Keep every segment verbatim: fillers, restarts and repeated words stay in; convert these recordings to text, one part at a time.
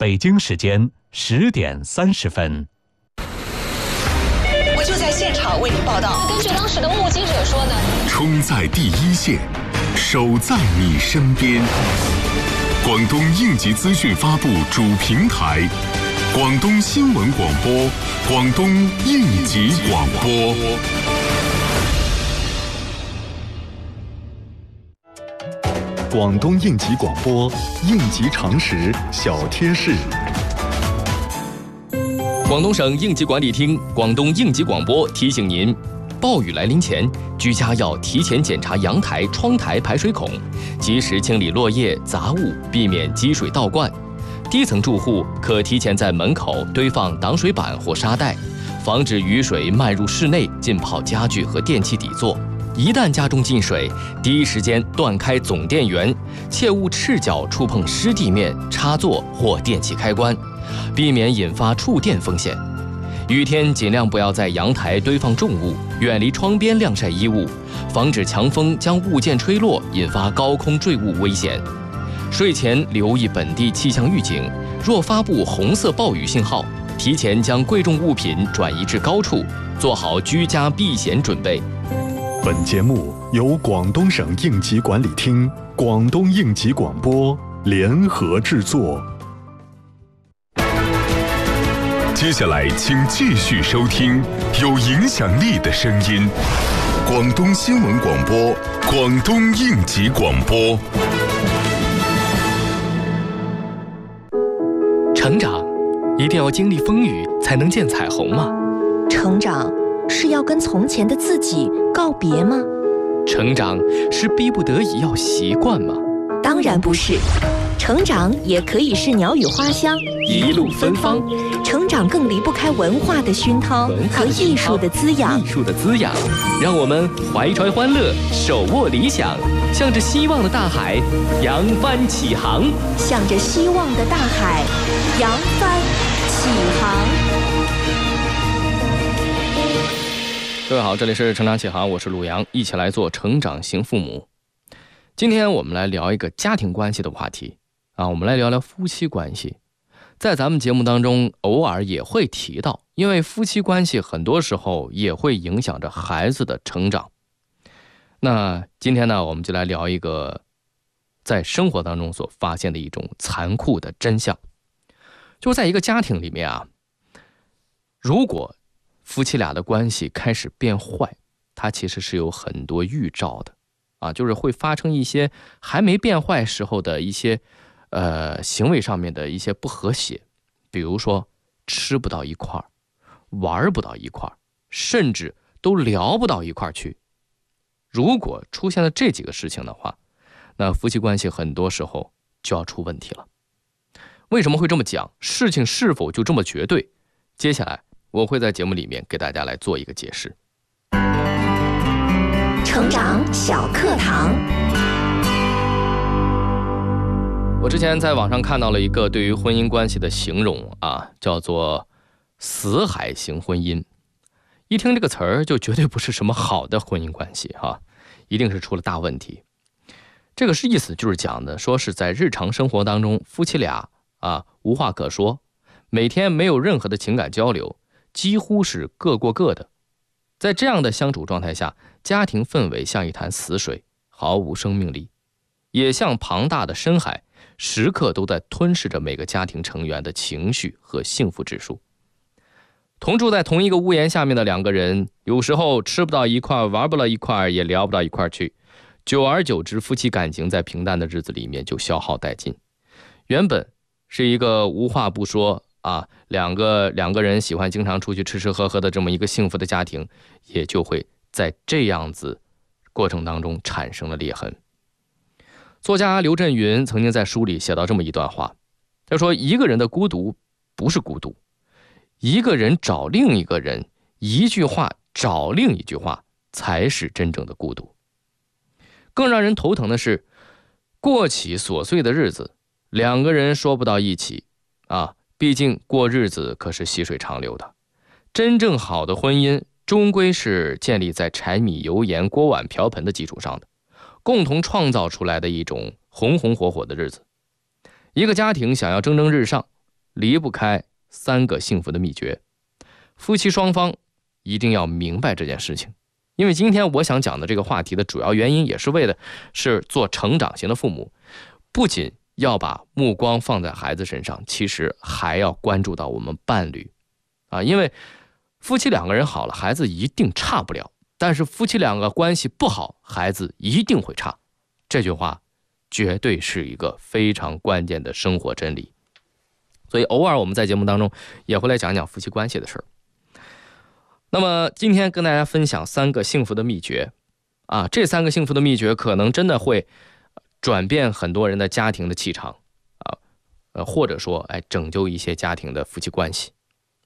北京时间十点三十分。 我就在现场为您报道。 根据当时的目击者说呢， 冲在第一线，守在你身边。广东应急资讯发布主平台，广东新闻广播，广东应急广播。 广东应急广播，应急常识小贴士。 广东省应急管理厅、广东应急广播提醒您：暴雨来临前，居家要提前检查阳台、窗台排水孔，及时清理落叶、杂物，避免积水倒灌。低层住户可提前在门口堆放挡水板或沙袋，防止雨水漫入室内浸泡家具和电器底座。一旦家中进水，第一时间断开总电源，切勿赤脚触碰湿地面、插座或电器开关，避免引发触电风险。雨天尽量不要在阳台堆放重物，远离窗边晾晒衣物，防止强风将物件吹落，引发高空坠物危险。睡前留意本地气象预警，若发布红色暴雨信号，提前将贵重物品转移至高处，做好居家避险准备。 本节目由广东省应急管理厅、广东应急广播联合制作。 接下来，请继续收听有影响力的声音——广东新闻广播、广东应急广播。 成长，一定要经历风雨才能见彩虹吗？ 成长是要跟从前的自己告别吗？ 成长是逼不得已要习惯吗？ 当然不是，成长也可以是鸟语花香， 一路芬芳。 成长更离不开文化的熏陶和艺术的滋养。 艺术的滋养，让我们怀揣欢乐，手握理想，向着希望的大海扬帆起航。 向着希望的大海扬帆起航。 各位好，这里是成长起航，我是陆阳，一起来做成长型父母。今天我们来聊一个家庭关系的话题啊，我们来聊聊夫妻关系。在咱们节目当中偶尔也会提到，因为夫妻关系很多时候也会影响着孩子的成长。那今天呢，我们就来聊一个在生活当中所发现的一种残酷的真相。就在一个家庭里面啊，如果夫妻俩的关系开始变坏，它其实是有很多预兆的啊，就是会发生一些还没变坏时候的一些呃行为上面的一些不和谐，比如说吃不到一块儿，玩不到一块儿，甚至都聊不到一块儿去。如果出现了这几个事情的话，那夫妻关系很多时候就要出问题了。为什么会这么讲？事情是否就这么绝对？接下来我会在节目里面给大家来做一个解释。 成长小课堂。 我之前在网上看到了一个对于婚姻关系的形容啊，叫做死海型婚姻。一听这个词儿就绝对不是什么好的婚姻关系哈、啊，一定是出了大问题。这个是意思就是讲的，说是在日常生活当中，夫妻俩啊无话可说，每天没有任何的情感交流，几乎是各过各的。在这样的相处状态下，家庭氛围像一潭死水，毫无生命力，也像庞大的深海，时刻都在吞噬着每个家庭成员的情绪和幸福指数。同住在同一个屋檐下面的两个人，有时候吃不到一块，玩不到一块，也聊不到一块去，久而久之，夫妻感情在平淡的日子里面就消耗殆尽。原本是一个无话不说啊，两个两个人喜欢经常出去吃吃喝喝的这么一个幸福的家庭，也就会在这样子过程当中产生了裂痕。作家刘震云曾经在书里写到这么一段话，他说，一个人的孤独不是孤独，一个人找另一个人，一句话找另一句话，才是真正的孤独。更让人头疼的是，过起琐碎的日子，两个人说不到一起啊，毕竟过日子可是细水长流的。真正好的婚姻终归是建立在柴米油盐锅碗瓢盆的基础上的，共同创造出来的一种红红火火的日子。一个家庭想要蒸蒸日上， 离不开三个幸福的秘诀。夫妻双方一定要明白这件事情，因为今天我想讲的这个话题的主要原因，也是为的是做成长型的父母，不仅要把目光放在孩子身上，其实还要关注到我们伴侣啊，因为夫妻两个人好了，孩子一定差不了，但是夫妻两个关系不好，孩子一定会差。这句话绝对是一个非常关键的生活真理。所以偶尔我们在节目当中也会来讲讲夫妻关系的事儿。那么今天跟大家分享三个幸福的秘诀啊，这三个幸福的秘诀可能真的会转变很多人的家庭的气场啊，呃，或者说哎，拯救一些家庭的夫妻关系。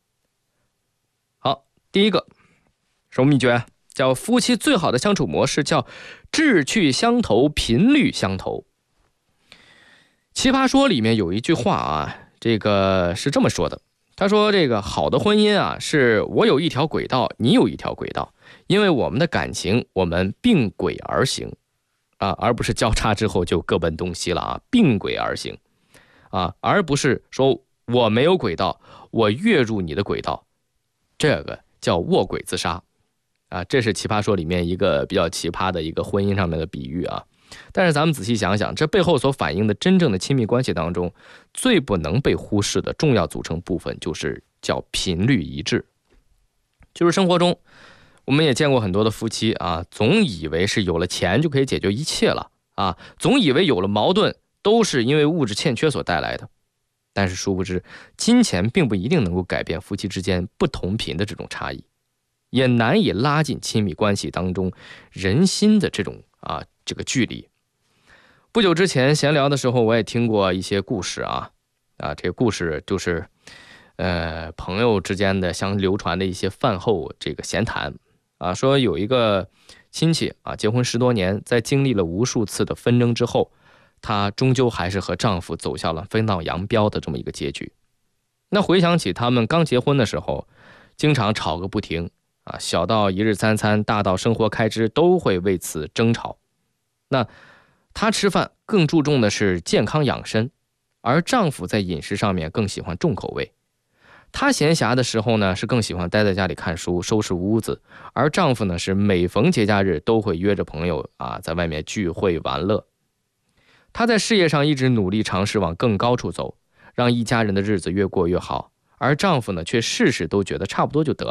好，第一个什么秘诀？叫夫妻最好的相处模式叫志趣相投，频率相投。奇葩说里面有一句话啊，这个是这么说的，他说这个好的婚姻啊，是我有一条轨道，你有一条轨道，因为我们的感情我们并轨而行啊，而不是交叉之后就各奔东西了啊，并轨而行啊，而不是说我没有轨道，我跃入你的轨道，这个叫卧轨自杀啊，这是奇葩说里面一个比较奇葩的一个婚姻上面的比喻啊。但是咱们仔细想想，这背后所反映的真正的亲密关系当中，最不能被忽视的重要组成部分就是叫频率一致。就是生活中我们也见过很多的夫妻啊，总以为是有了钱就可以解决一切了啊，总以为有了矛盾都是因为物质欠缺所带来的。但是殊不知，金钱并不一定能够改变夫妻之间不同频的这种差异，也难以拉近亲密关系当中人心的这种啊这个距离。不久之前闲聊的时候，我也听过一些故事啊啊，这个故事就是呃朋友之间的相流传的一些饭后这个闲谈啊，说有一个亲戚啊，结婚十多年，在经历了无数次的纷争之后，她终究还是和丈夫走向了分道扬镳的这么一个结局。那回想起他们刚结婚的时候，经常吵个不停啊，小到一日三餐，大到生活开支，都会为此争吵。那她吃饭更注重的是健康养生，而丈夫在饮食上面更喜欢重口味。她闲暇的时候呢，是更喜欢待在家里看书收拾屋子，而丈夫呢，是每逢节假日都会约着朋友啊在外面聚会玩乐。她在事业上一直努力尝试往更高处走，让一家人的日子越过越好，而丈夫呢却事事都觉得差不多就得了。